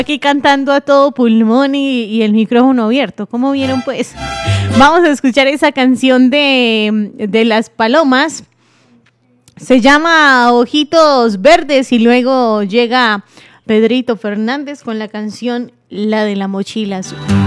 Aquí cantando a todo pulmón y el micrófono abierto. ¿Cómo vieron pues? Vamos a escuchar esa canción de Las Palomas. Se llama Ojitos Verdes y luego llega Pedrito Fernández con la canción La de la Mochila Azul.